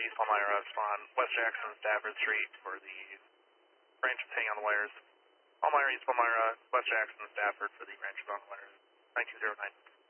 East Palmyra, spawn West Jackson, Stafford Street for the branch that's hanging on the wires. Palmyra, East Palmyra, West Jackson, Stafford for the branch on the wires. 9209.